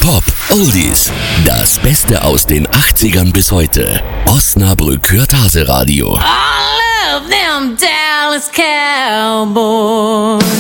Top Oldies. Das Beste aus den 80ern bis heute. Osnabrück hört Hase Radio. All of them Dallas Cowboys.